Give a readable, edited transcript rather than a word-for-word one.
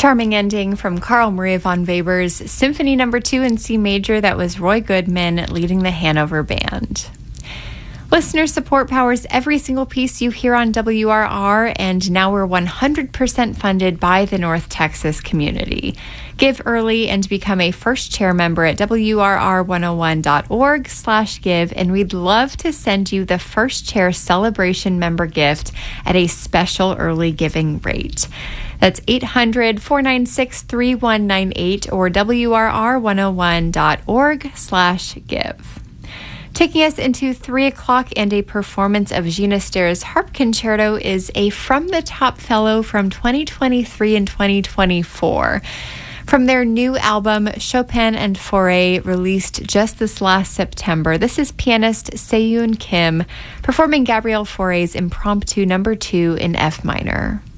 Charming ending from Carl Maria von Weber's Symphony No. 2 in C major. That was Roy Goodman leading the Hanover Band. Listener support powers every single piece you hear on WRR, and now we're 100% funded by the North Texas community. Give early and become a first chair member at WRR101.org/give, and we'd love to send you the first chair celebration member gift at a special early giving rate. That's 800-496-3198 or WRR101.org/give. Taking us into 3 o'clock and a performance of Gina Ster's Harp Concerto is a From the Top fellow from 2023 and 2024. From their new album, Chopin and Fauré, released just this last September, this is pianist Seyoon Kim performing Gabriel Fauré's Impromptu No. 2 in F minor.